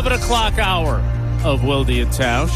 11 o'clock hour of Wilde and Tausch.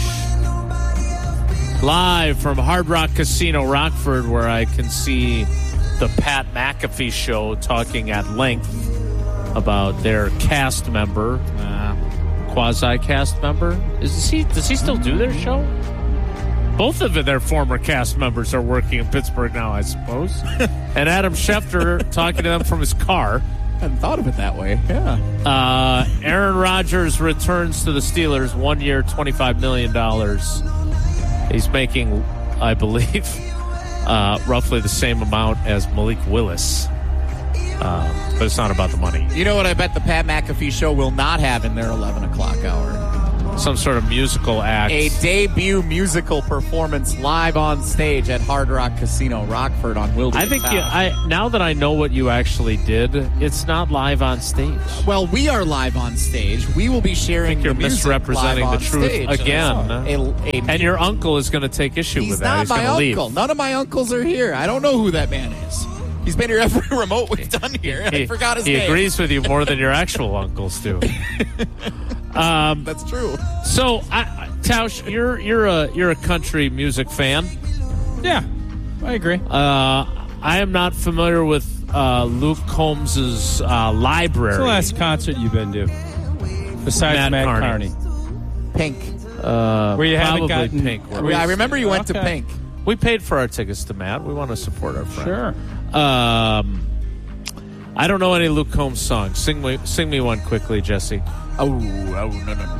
Live from Hard Rock Casino, Rockford, where I can see the Pat McAfee show talking at length about their cast member, quasi-cast member. Does he still do their show? Both of their former cast members are working in Pittsburgh now, I suppose. And Adam Schefter talking to them from his car. I hadn't thought of it that way. Yeah. Aaron Rodgers returns to the Steelers, 1 year, $25 million. He's making, I believe, roughly the same amount as Malik Willis. But it's not about the money. You know what I bet the Pat McAfee show will not have in their 11 o'clock hour? Some sort of musical act. A debut musical performance live on stage at Hard Rock Casino, Rockford on Wilde. I think now that I know what you actually did, it's not live on stage. Well, we are live on stage. We will be sharing you're the music misrepresenting live the on truth stage. again. And your uncle is going to take issue with that. He's not my uncle. Leave. None of my uncles are here. I don't know who that man is. He's been here every remote we've done here. I forgot his name. He agrees with you more than your actual uncles do. That's true. So, Tausch, you're a country music fan. Yeah, I agree. I am not familiar with Luke Combs's library. What's the last concert you've been to? Besides Matt Carney. Pink. Where you haven't gotten Pink. I remember you went to Pink. We paid for our tickets to Matt. We want to support our friend. Sure. I don't know any Luke Combs songs. Sing me one quickly, Jesse. No.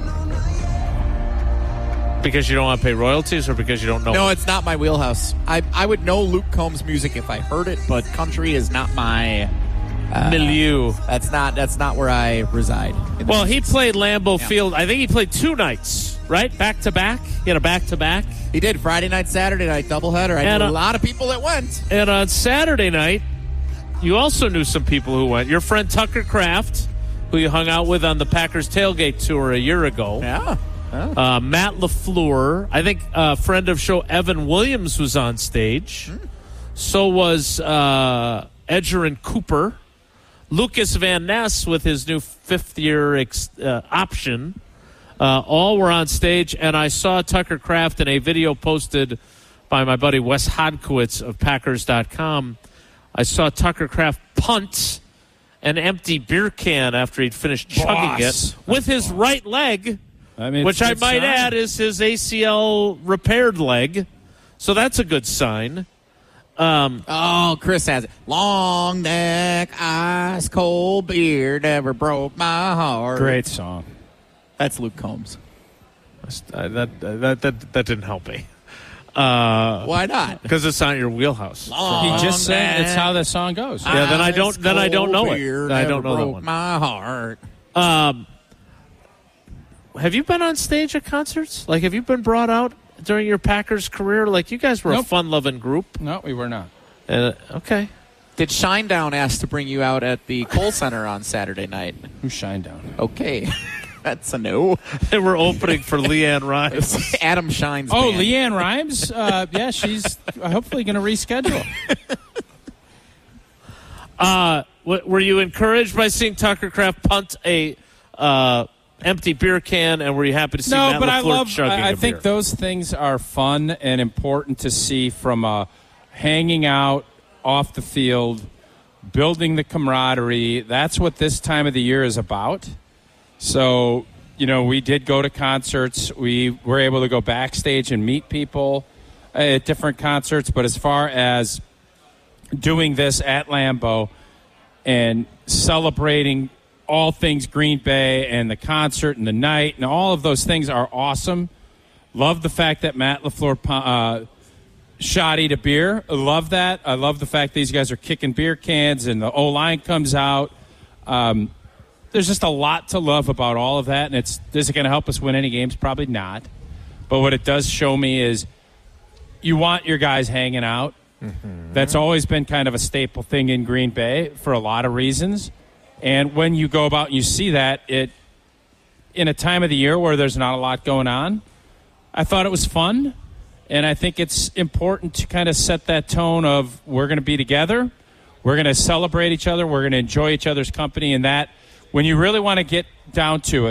Because you don't want to pay royalties, or because you don't know? No, it's not my wheelhouse. I would know Luke Combs music if I heard it, but country is not my milieu. That's not where I reside. Well, he played Lambeau Field. I think he played 2 nights, right? Back to back. He had a back to back. He did Friday night, Saturday night doubleheader. I knew a lot of people that went. And on Saturday night, you also knew some people who went. Your friend Tucker Kraft, who you hung out with on the Packers tailgate tour a year ago. Yeah. Matt LaFleur. I think a friend of show Evan Williams was on stage. So was Edgerrin Cooper. Lucas Van Ness with his new 5th-year option. All were on stage, and I saw Tucker Kraft in a video posted by my buddy Wes Hodkiewicz of Packers.com. I saw Tucker Kraft punt an empty beer can after he'd finished chugging it with his right leg, which I might add is his ACL repaired leg. So that's a good sign. Chris has it. Long neck, ice cold beer never broke my heart. Great song. That's Luke Combs. That didn't help me. Why not? Because it's not your wheelhouse. He just said it's how the song goes. Yeah, then I don't know it. I don't know that one. My heart. Have you been on stage at concerts? Like, have you been brought out during your Packers career? Like, you guys were a fun-loving group. No, we were not. Okay. Did Shinedown ask to bring you out at the Kohl Center on Saturday night? Who's Shinedown? Okay. That's a no. They were opening for Leanne Rhymes. Adam Shine's band. Leanne Rhymes? Yeah, she's hopefully going to reschedule. Were you encouraged by seeing Tucker Kraft punt a empty beer can, and were you happy to see Matt LaFleur chugging I think those things are fun and important to see from hanging out off the field, building the camaraderie. That's what this time of the year is about. So, we did go to concerts. We were able to go backstage and meet people at different concerts. But as far as doing this at Lambeau and celebrating all things Green Bay and the concert and the night and all of those things are awesome. Love the fact that Matt LaFleur shottied a beer. I love that. I love the fact these guys are kicking beer cans and the O-line comes out. There's just a lot to love about all of that, and is it going to help us win any games? Probably not. But what it does show me is you want your guys hanging out. Mm-hmm. That's always been kind of a staple thing in Green Bay for a lot of reasons. And when you go about and you see that, in a time of the year where there's not a lot going on, I thought it was fun. And I think it's important to kind of set that tone of we're going to be together, we're going to celebrate each other, we're going to enjoy each other's company, and that when you really want to get down to it,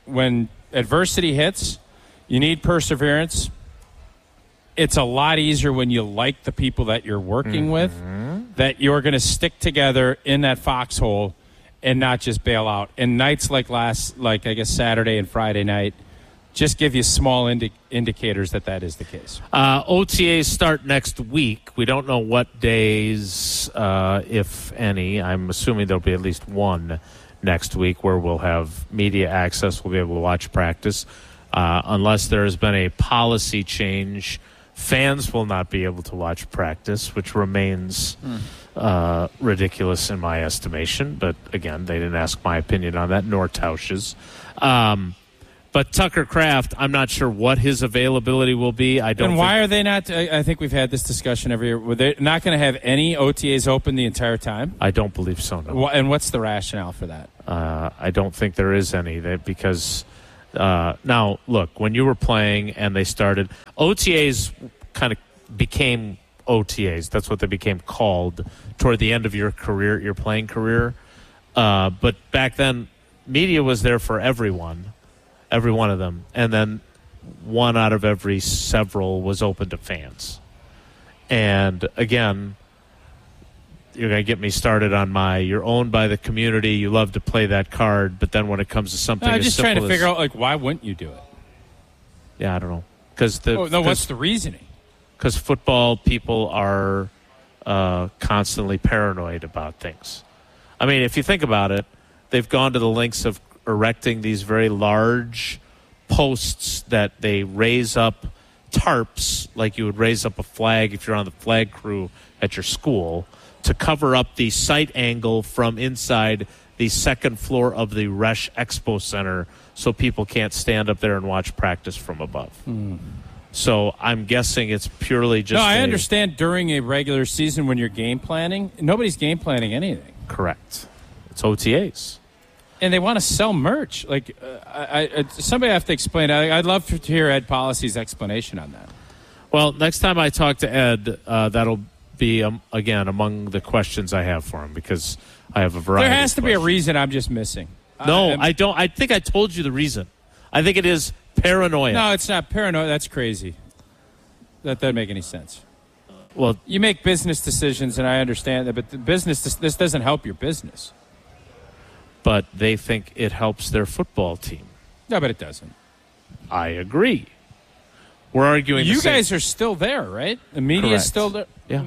when adversity hits, you need perseverance. It's a lot easier when you like the people that you're working with, that you're going to stick together in that foxhole and not just bail out. And nights like I guess Saturday and Friday night just give you small indicators that is the case. OTAs start next week. We don't know what days, if any. I'm assuming there'll be at least one next week where we'll have media access. We'll be able to watch practice. Unless there has been a policy change, fans will not be able to watch practice, which remains ridiculous in my estimation. But, again, they didn't ask my opinion on that, nor Tausch's. But Tucker Kraft, I'm not sure what his availability will be. And why are they not? I think we've had this discussion every year. Were they not going to have any OTAs open the entire time? I don't believe so, no. And what's the rationale for that? I don't think there is any. Because now, look, when you were playing and they started, OTAs kind of became OTAs. That's what they became called toward the end of your career, your playing career. But back then, media was there for everyone. Every one of them. And then one out of every several was open to fans. And, again, you're going to get me started on you're owned by the community, you love to play that card, but then when it comes to something I'm as just simple trying to figure out, why wouldn't you do it? Yeah, I don't know. What's the reasoning? Because football people are constantly paranoid about things. I mean, if you think about it, they've gone to the lengths of erecting these very large posts that they raise up tarps, like you would raise up a flag if you're on the flag crew at your school, to cover up the sight angle from inside the second floor of the Resch Expo Center so people can't stand up there and watch practice from above. So I'm guessing it's purely just... No, I understand during a regular season when you're game planning. Nobody's game planning anything. Correct. It's OTAs. And they want to sell merch. Like, somebody have to explain. I'd love to hear Ed Policy's explanation on that. Well, next time I talk to Ed, that'll be, again, among the questions I have for him, because I have a variety There has of to be a questions. reason I'm just missing. No, I don't. I think I told you the reason. I think it is paranoia. No, it's not paranoia. That's crazy. That doesn't make any sense. Well, You make business decisions, and I understand that, but this doesn't help your business. but they think it helps their football team. No, but it doesn't. I agree. We're arguing. You the same. guys are still there, right? The media is Correct. still there. Yeah.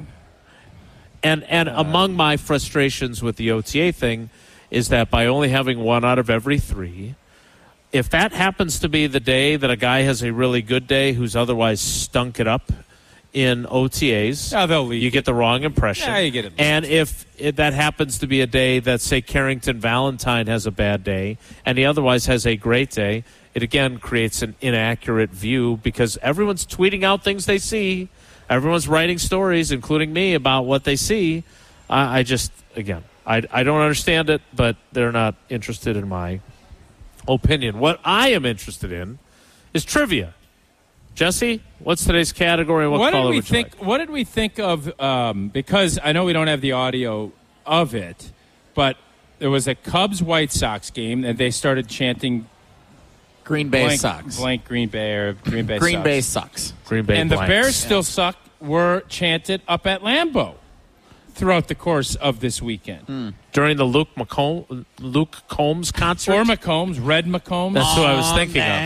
And among my frustrations with the OTA thing is that by only having one out of every three, if that happens to be the day that a guy has a really good day who's otherwise stunk it up in OTAs, they'll leave. you get the wrong impression. Yeah, you get it. And if that happens to be a day that, say, Carrington Valentine has a bad day and he otherwise has a great day, it again creates an inaccurate view because everyone's tweeting out things they see. Everyone's writing stories, including me, about what they see. I don't understand it, but they're not interested in my opinion. What I am interested in is trivia. Jesse, what's today's category? What color would you like? What did we think of? Because I know we don't have the audio of it, but there was a Cubs-White Sox game, and they started chanting Green Bay blank, sucks. blank Green Bay or Green Bay Green sucks. Bay sucks. Green Bay And the blanks. Bears still suck were chanted up at Lambeau throughout the course of this weekend. During the Luke Combs concert? Or McCombs, Red McCombs. That's who I was thinking of.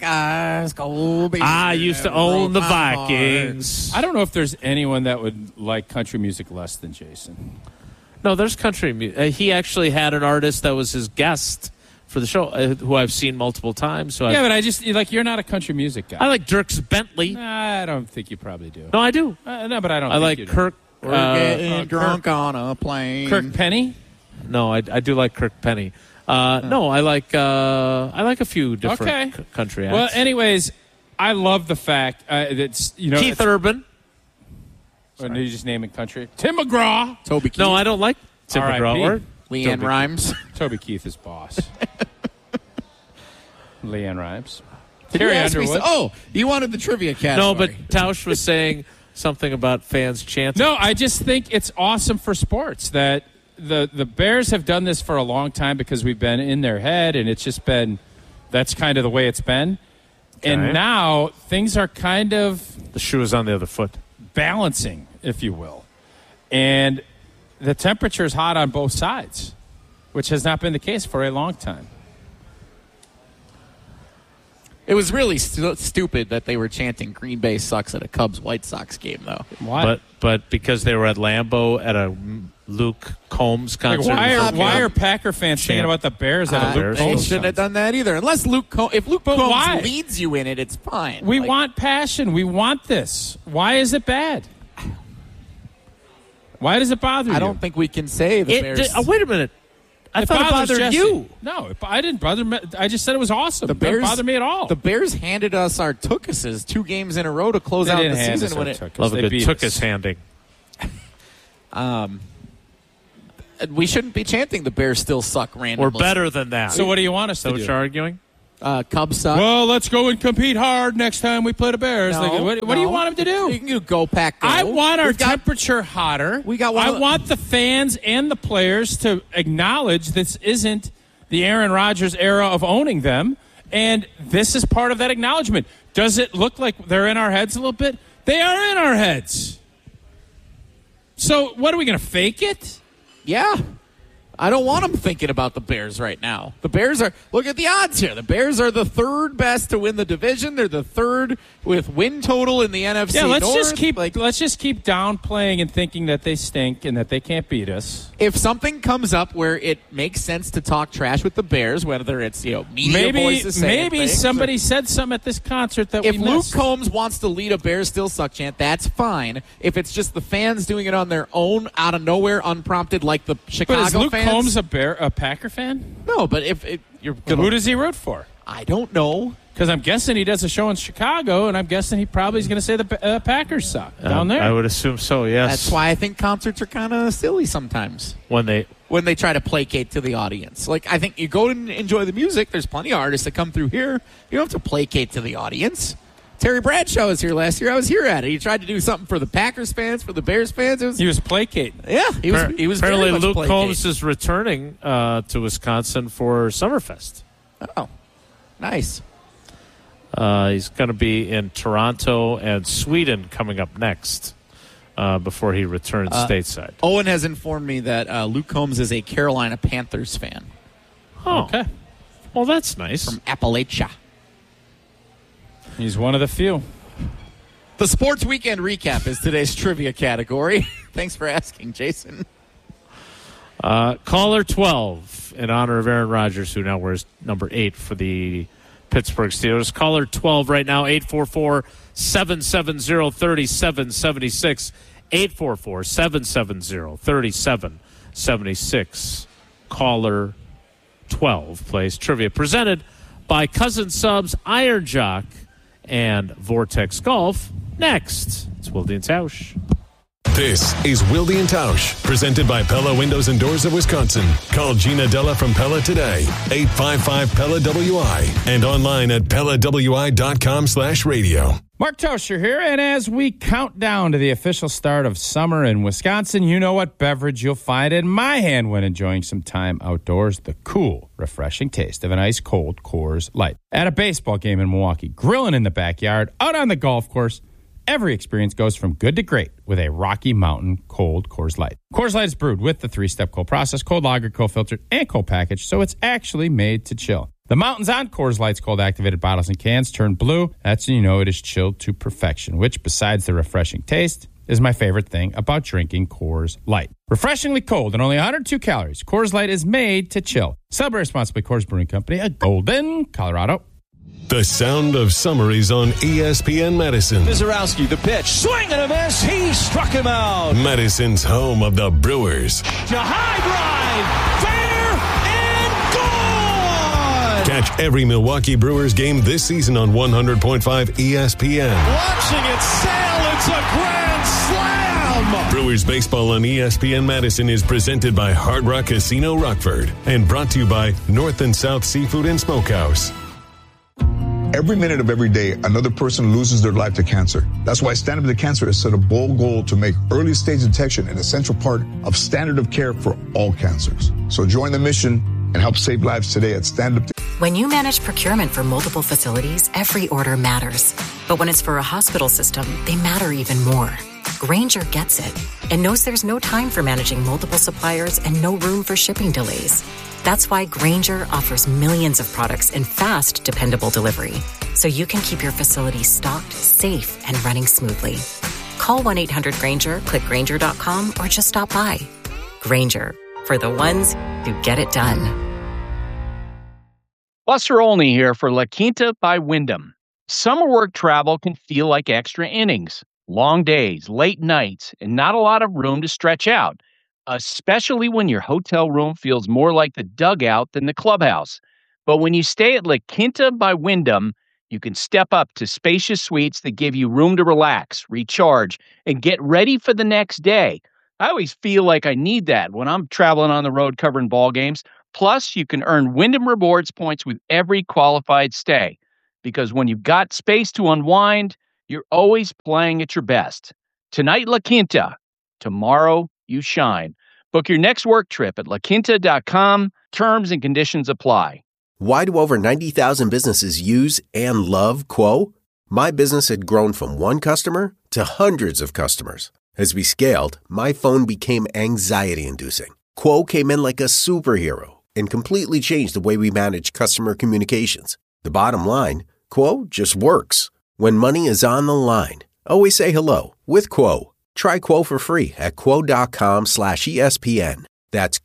I used to own the Vikings. I don't know if there's anyone that would like country music less than Jason. No, there's country music. He actually had an artist that was his guest for the show, who I've seen multiple times. So Yeah, but you're not a country music guy. I like Dierks Bentley. Nah, I don't think you probably do. No, I do. No, but I don't I think like you do. Kirk. We're getting drunk on a plane. Kirk Penny? No, I do like Kirk Penny. No, I like a few different Okay. country acts. Well, anyways, I love the fact that Keith Urban. Or did you just name it country? Tim McGraw. Toby Keith. No, I don't like Tim R.I.P. McGraw. Or Leanne Toby. Rhymes. Toby Keith is boss. Leanne Rhymes. Did you Carrie ask me Underwood. you wanted the trivia category. No, but Tausch was saying something about fans chanting. No, I just think it's awesome for sports that the Bears have done this for a long time because we've been in their head, and it's just been That's kind of the way it's been. Okay. And now things are kind of... The shoe is on the other foot. Balancing, if you will. And the temperature is hot on both sides, which has not been the case for a long time. It was really stupid that they were chanting Green Bay sucks at a Cubs-White Sox game, though. Why? But because they were at Lambeau at a Luke Combs concert. Like why are Packer fans thinking about the Bears at a Luke Combs? They shouldn't have done that either. Unless if Luke Combs leads you in it, it's fine. We want passion. We want this. Why is it bad? Why does it bother you? I don't think we can say the Bears. Wait a minute. I thought it bothered you. No, I didn't bother me. I just said it was awesome. It didn't bother me at all. The Bears handed us our Tookuses 2 games in a row to close out the season. Love a good Tookus handing. We shouldn't be chanting the Bears still suck randomly. We're better than that. So what do you want us to do? What you're arguing? Cubs suck. Well, let's go and compete hard next time we play the Bears. No, what do you want them to do? You can go Pack Go. I want our temperature hotter. I want the fans and the players to acknowledge this isn't the Aaron Rodgers era of owning them, and this is part of that acknowledgement. Does it look like they're in our heads a little bit? They are in our heads. So what, are we going to fake it? Yeah. I don't want them thinking about the Bears right now. The Bears are, look at the odds here. The Bears are the 3rd best to win the division. They're the 3rd with win total in the NFC North. Let's just keep downplaying and thinking that they stink and that they can't beat us. If something comes up where it makes sense to talk trash with the Bears, whether it's media voices saying maybe somebody said something at this concert that we missed. If Luke Combs wants to lead a Bears still suck chant, that's fine. If it's just the fans doing it on their own, out of nowhere, unprompted, like the Chicago fans. But is Luke Combs a Packer fan? No, but if you're... Who does he root for? I don't know. Because I'm guessing he does a show in Chicago, and I'm guessing he probably is going to say the Packers suck down there. I would assume so, yes. That's why I think concerts are kind of silly sometimes. When they try to placate to the audience. Like, I think you go and enjoy the music. There's plenty of artists that come through here. You don't have to placate to the audience. Terry Bradshaw was here last year. I was here at it. He tried to do something for the Packers fans, for the Bears fans. He was placating. Yeah, he was apparently very much Luke placating. Combs is returning to Wisconsin for Summerfest. Oh, nice. He's going to be in Toronto and Sweden coming up next before he returns stateside. Owen has informed me that Luke Combs is a Carolina Panthers fan. Oh, okay. Well, that's nice. From Appalachia. He's one of the few. The Sports Weekend Recap is today's trivia category. Thanks for asking, Jason. Caller 12, in honor of Aaron Rodgers, who now wears number 8 for the Pittsburgh Steelers. Caller 12 right now, 844-770-3776. 844-770-3776. Caller 12 plays trivia. Presented by Cousin Subs, Iron Jock, and Vortex Golf. Next, it's Wilde and Tausch. This is Wilde and Tausch, presented by Pella Windows and Doors of Wisconsin. Call Gina Della from Pella today, 855-PELLA-WI, and online at PellaWI.com/radio. Mark Tauscher here, and as we count down to the official start of summer in Wisconsin, you know what beverage you'll find in my hand when enjoying some time outdoors: the cool, refreshing taste of an ice-cold Coors Light. At a baseball game in Milwaukee, grilling in the backyard, out on the golf course, every experience goes from good to great with a Rocky Mountain cold Coors Light. Coors Light is brewed with the 3-step cold process, cold lagered, cold filtered, and cold packaged, so it's actually made to chill. The mountains on Coors Light's cold activated bottles and cans turn blue. That's when you know it is chilled to perfection, which, besides the refreshing taste, is my favorite thing about drinking Coors Light. Refreshingly cold and only 102 calories, Coors Light is made to chill. Celebrate responsibly. Coors Brewing Company, of Golden, Colorado. The sound of summer is on ESPN Madison. Wizarowski, the pitch. Swing and a miss. He struck him out. Madison's home of the Brewers. To high drive. Fair and gone. Catch every Milwaukee Brewers game this season on 100.5 ESPN. Watching it sail. It's a grand slam. Brewers baseball on ESPN Madison is presented by Hard Rock Casino Rockford and brought to you by North and South Seafood and Smokehouse. Every minute of every day, another person loses their life to cancer. That's why Stand Up to Cancer has set a bold goal to make early stage detection an essential part of standard of care for all cancers. So join the mission and help save lives today at Stand Up. When you manage procurement for multiple facilities, every order matters. But when it's for a hospital system, they matter even more. Grainger gets it and knows there's no time for managing multiple suppliers and no room for shipping delays. That's why Grainger offers millions of products in fast, dependable delivery, so you can keep your facility stocked, safe, and running smoothly. Call 1-800-GRAINGER, click Grainger.com, or just stop by. Grainger, for the ones who get it done. Buster Olney here for La Quinta by Wyndham. Summer work travel can feel like extra innings. Long days, late nights, and not a lot of room to stretch out, especially when your hotel room feels more like the dugout than the clubhouse. But when you stay at La Quinta by Wyndham, you can step up to spacious suites that give you room to relax, recharge, and get ready for the next day. I always feel like I need that when I'm traveling on the road covering ball games. Plus, you can earn Wyndham Rewards points with every qualified stay. Because when you've got space to unwind, you're always playing at your best. Tonight, La Quinta. Tomorrow, you shine. Book your next work trip at laquinta.com. Terms and conditions apply. Why do over 90,000 businesses use and love Quo? My business had grown from one customer to hundreds of customers. As we scaled, my phone became anxiety-inducing. Quo came in like a superhero and completely changed the way we manage customer communications. The bottom line, Quo just works. When money is on the line, always say hello with Quo. Try Quo for free at quo.com/ESPN. That's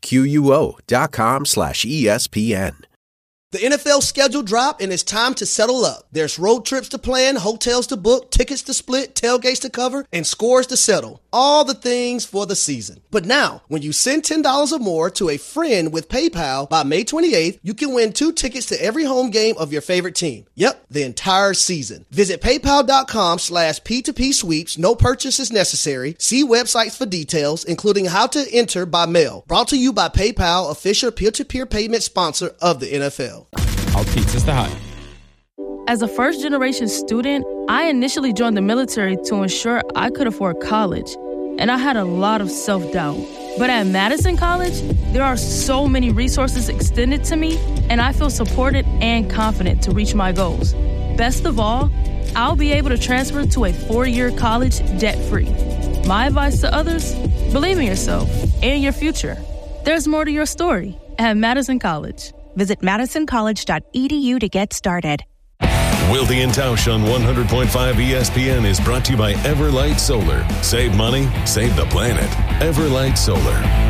QUO.com/ESPN. The NFL schedule dropped and it's time to settle up. There's road trips to plan, hotels to book, tickets to split, tailgates to cover, and scores to settle. All the things for the season. But now, when you send $10 or more to a friend with PayPal by May 28th, you can win 2 tickets to every home game of your favorite team. Yep, the entire season. Visit paypal.com/P2P sweeps. No purchase is necessary. See websites for details, including how to enter by mail. Brought to you by PayPal, official peer-to-peer payment sponsor of the NFL. All pizzas to high. As a first-generation student, I initially joined the military to ensure I could afford college, and I had a lot of self-doubt. But at Madison College, there are so many resources extended to me, and I feel supported and confident to reach my goals. Best of all, I'll be able to transfer to a 4-year college debt-free. My advice to others, believe in yourself and your future. There's more to your story at Madison College. Visit madisoncollege.edu to get started. Wilde and Tausch on 100.5 ESPN is brought to you by Everlight Solar. Save money, save the planet. Everlight Solar.